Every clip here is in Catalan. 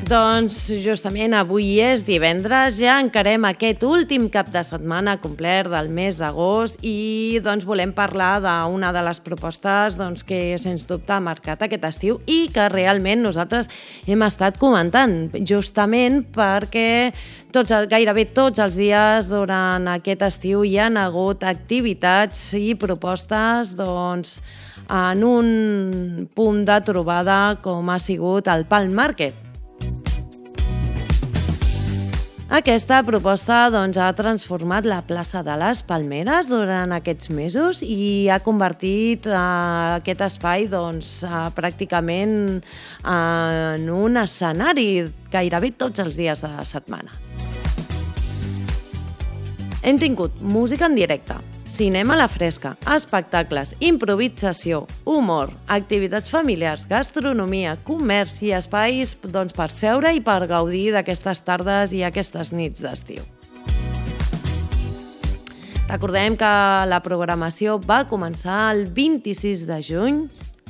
Doncs justament avui és divendres, ja encarem aquest últim cap de setmana complet del mes d'agost i doncs volem parlar d'una de les propostes que sens dubte ha marcat aquest estiu i que realment nosaltres hem estat comentant, justament perquè gairebé tots els dies durant aquest estiu hi han hagut activitats i propostes en un punt de trobada com ha sigut el Palm Market. Aquesta proposta ha transformat la plaça de les Palmeres durant aquests mesos i ha convertit aquest espai pràcticament en un escenari gairebé tots els dies de la setmana. Hem tingut música en directe, cinema a la fresca, espectacles, improvisació, humor, activitats familiars, gastronomia, comerç i espais per seure i per gaudir d'aquestes tardes i aquestes nits d'estiu. Recordem que la programació va començar el 26 de juny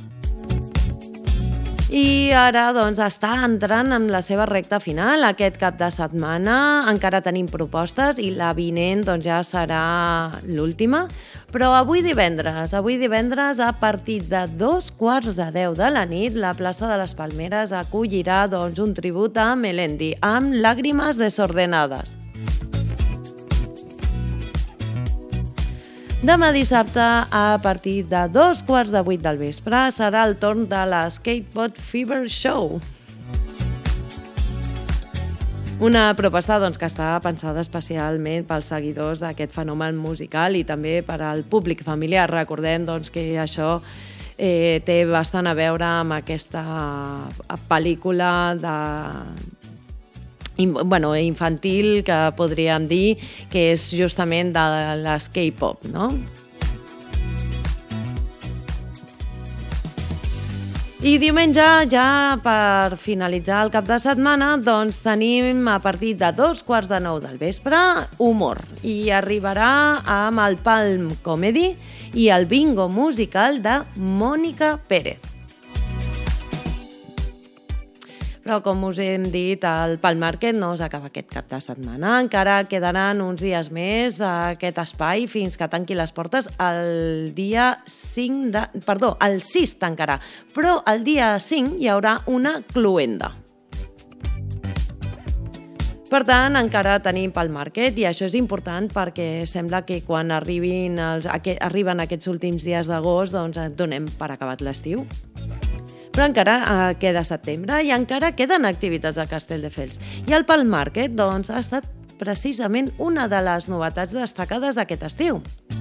i ara està entrant en la seva recta final. Aquest cap de setmana encara tenim propostes i la vinent ja serà l'última, però avui divendres a partir de 9:45 de la nit la plaça de les Palmeres acollirà un tribut a Melendi amb Lágrimas desordenades. Demà dissabte, a partir de 7:15 del vespre, serà el torn de la Skateboard Fever Show. Una proposta que està pensada especialment pels seguidors d'aquest fenomen musical i també per al públic familiar. Recordem que això té bastant a veure amb aquesta pel·lícula infantil que podríem dir que és justament de l'skate-pop, no? I diumenge, ja per finalitzar el cap de setmana, tenim a partir de 8:45 del vespre humor i arribarà amb el Palm Comedy i el bingo musical de Mònica Pérez. Però, com us hem dit, el Palm Market no s'acaba aquest cap de setmana. Encara quedaran uns dies més d'aquest espai fins que tanqui les portes el 6 tancarà. Però el dia 5 hi haurà una cloenda. Per tant, encara tenim Palm Market i això és important perquè sembla que quan arriben aquests últims dies d'agost donem per acabat l'estiu. Però encara queda setembre i encara queden activitats a Castelldefels. I el Palm Market ha estat precisament una de les novetats destacades d'aquest estiu.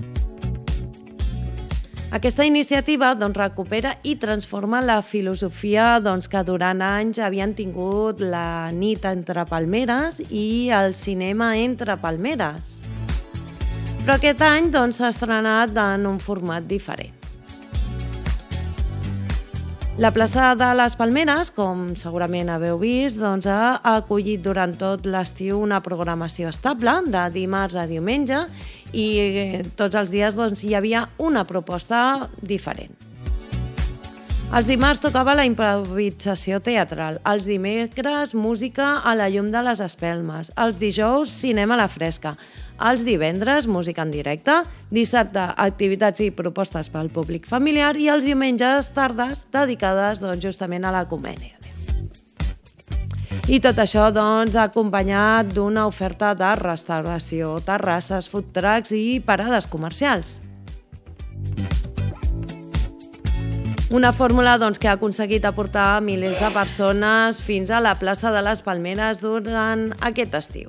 Aquesta iniciativa recupera i transforma la filosofia que durant anys havien tingut la nit entre palmeres i el cinema entre palmeres. Però aquest any s'ha estrenat en un format diferent. La plaça de les Palmeres, com segurament haveu vist, ha acollit durant tot l'estiu una programació estable de dimarts a diumenge i tots els dies hi havia una proposta diferent. Els dimarts tocava la improvisació teatral, els dimecres música a la llum de les espelmes, els dijous cinema a la fresca, els divendres música en directe, dissabte activitats i propostes pel públic familiar i els diumenges tardes dedicades justament a la comèdia. I tot això acompanyat d'una oferta de restauració, terrasses, food trucks i parades comercials. Una fórmula que ha aconseguit aportar milers de persones fins a la plaça de les Palmeres durant aquest estiu.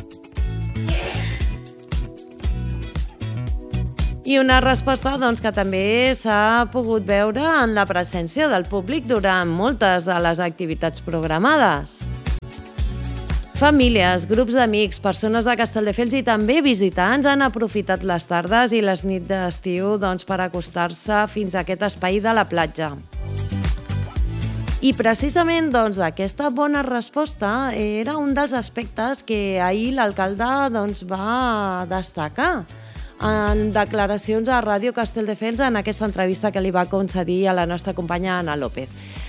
I una resposta que també s'ha pogut veure en la presència del públic durant moltes de les activitats programades. Famílies, grups d'amics, persones de Castelldefels i també visitants han aprofitat les tardes i les nits d'estiu per acostar-se fins a aquest espai de la platja. I precisament aquesta bona resposta era un dels aspectes que ahir l'alcalde va destacar en declaracions a Ràdio Castelldefels en aquesta entrevista que li va concedir a la nostra companya Anna López.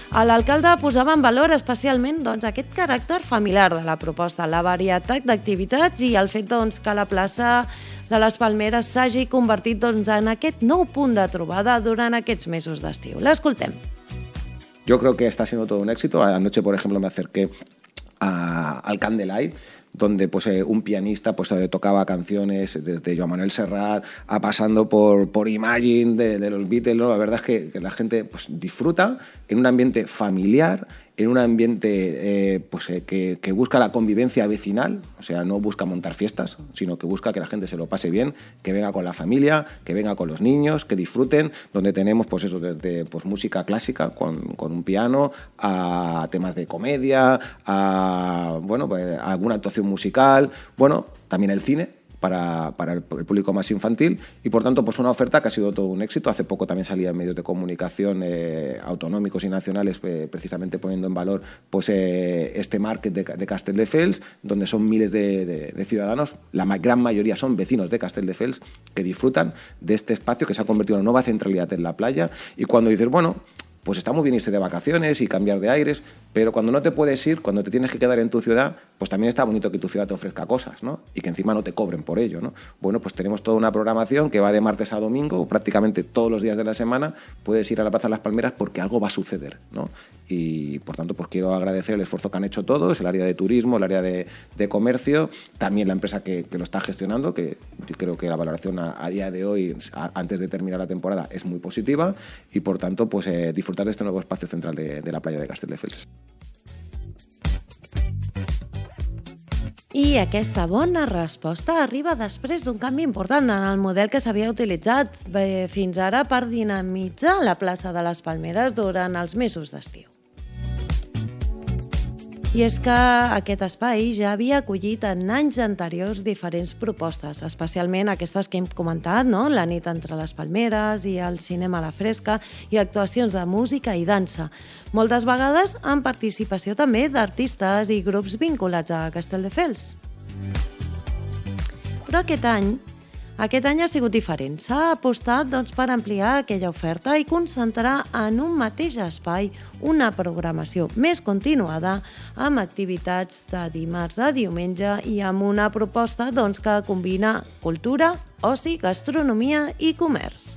L'alcalde posava en valor especialment aquest caràcter familiar de la proposta, la varietat d'activitats i el fet que la plaça de les Palmeres s'hagi convertit en aquest nou punt de trobada durant aquests mesos d'estiu. L'escoltem. Yo creo que está siendo todo un éxito. Anoche, por ejemplo, me acerqué al Candlelight, donde pues un pianista pues tocaba canciones desde Joan Manuel Serrat a pasando por Imagine de los Beatles, ¿no? La verdad es que la gente pues disfruta en un ambiente familiar, en un ambiente que busca la convivencia vecinal, o sea, no busca montar fiestas, sino que busca que la gente se lo pase bien, que venga con la familia, que venga con los niños, que disfruten, donde tenemos pues eso, desde pues música clásica con un piano, a temas de comedia, a bueno, pues, alguna actuación musical, bueno, también el cine para el público más infantil y por tanto pues una oferta que ha sido todo un éxito. Hace poco también salía en medios de comunicación autonómicos y nacionales precisamente poniendo en valor pues este market de Castelldefels, donde son miles de ciudadanos, la gran mayoría son vecinos de Castelldefels que disfrutan de este espacio que se ha convertido en una nueva centralidad en la playa. Y cuando dices, bueno, pues está muy bien irse de vacaciones y cambiar de aires, pero cuando no te puedes ir, cuando te tienes que quedar en tu ciudad, pues también está bonito que tu ciudad te ofrezca cosas, ¿no? Y que encima no te cobren por ello, ¿no? Bueno, pues tenemos toda una programación que va de martes a domingo, prácticamente todos los días de la semana puedes ir a la Plaza de las Palmeras porque algo va a suceder, ¿no? Y por tanto, pues quiero agradecer el esfuerzo que han hecho todos, el área de turismo, el área de comercio, también la empresa que lo está gestionando, que yo creo que la valoración a día de hoy, antes de terminar la temporada, es muy positiva y por tanto, pues disfrutar de este nuevo espacio central de la playa de Castelldefels. I aquesta bona resposta arriba després d'un canvi important en el model que s'havia utilitzat fins ara per dinamitzar la plaça de les Palmeres durant els mesos d'estiu. I és que aquest espai ja havia acollit en anys anteriors diferents propostes, especialment aquestes que hem comentat, no? La nit entre les palmeres i el cinema a la fresca i actuacions de música i dansa. Moltes vegades amb participació també d'artistes i grups vinculats a Castelldefels. Però aquest any ha sigut diferent. S'ha apostat per ampliar aquella oferta i concentrar en un mateix espai una programació més continuada amb activitats de dimarts a diumenge i amb una proposta que combina cultura, oci, gastronomia i comerç.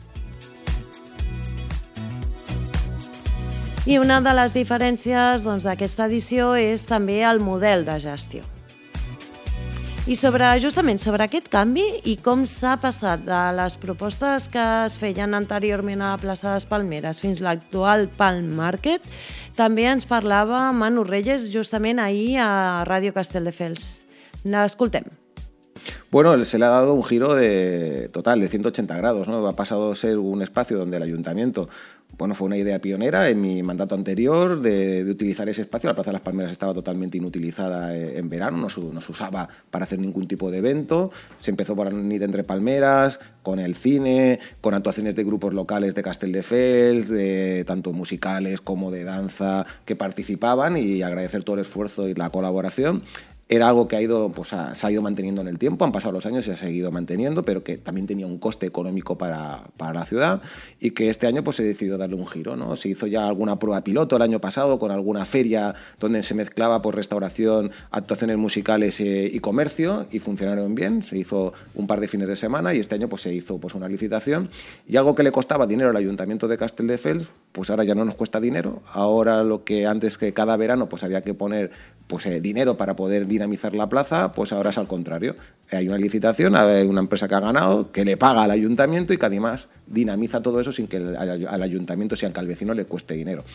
I una de les diferències d'aquesta edició és també el model de gestió. I justament sobre aquest canvi i com s'ha passat de les propostes que es feien anteriorment a la plaça de les Palmeres fins a l'actual Palm Market, també ens parlava Manu Reyes justament ahir a Ràdio Castelldefels. L'escoltem. Bueno, se le ha dado un giro total de 180 grados, ¿no? Ha pasado de ser un espacio donde el ayuntamiento, bueno, fue una idea pionera en mi mandato anterior de utilizar ese espacio. La Plaza de las Palmeras estaba totalmente inutilizada en verano, no se usaba para hacer ningún tipo de evento. Se empezó por la nit entre palmeras, con el cine, con actuaciones de grupos locales de Castelldefels, de tanto musicales como de danza que participaban, y agradecer todo el esfuerzo y la colaboración. Era algo que se ha ido manteniendo en el tiempo, han pasado los años y se ha seguido manteniendo, pero que también tenía un coste económico para la ciudad y que este año se decidió darle un giro, ¿no? Se hizo ya alguna prueba piloto el año pasado con alguna feria donde se mezclaba restauración, actuaciones musicales y comercio, y funcionaron bien. Se hizo un par de fines de semana y este año se hizo una licitación, y algo que le costaba dinero al Ayuntamiento de Castelldefels, pues ahora ya no nos cuesta dinero. Ahora lo que antes, que cada verano había que poner dinero para poder dinamizar la plaza, pues ahora es al contrario. Hay una licitación, hay una empresa que ha ganado, que le paga al ayuntamiento y que además dinamiza todo eso sin que al ayuntamiento, si al vecino, le cueste dinero.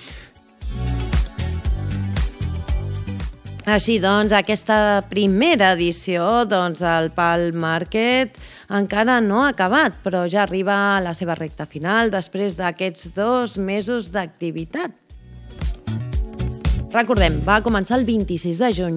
Així doncs, aquesta primera edició del Palm Market encara no ha acabat, però ja arriba a la seva recta final després d'aquests 2 mesos d'activitat. Recordem, va començar el 26 de juny